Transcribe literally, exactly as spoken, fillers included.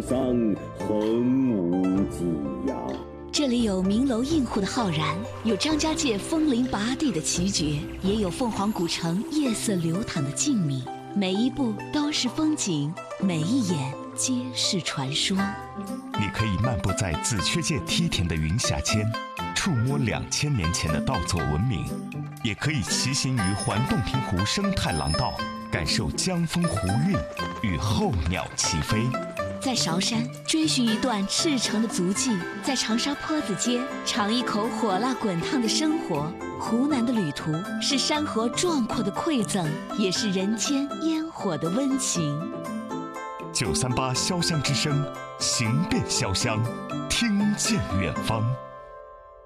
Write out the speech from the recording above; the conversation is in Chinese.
桑，横无际呀。 这里有名楼映户的浩然，有张家界枫林拔地的奇绝，也有凤凰古城夜色流淌的静谧。每一步都是风景，每一眼皆是传说。 你可以漫步在紫雀界梯田的云霞间，触摸两千年前的稻作文明；也可以骑行于环洞庭湖生态廊道，感受江风湖韵与候鸟齐飞。 在韶山追寻一段赤诚的足迹，在长沙坡子街尝一口火辣滚烫的生活。湖南的旅途是山河壮阔的馈赠，也是人间烟火的温情。 九三八潇湘之声，行遍潇湘，听见远方。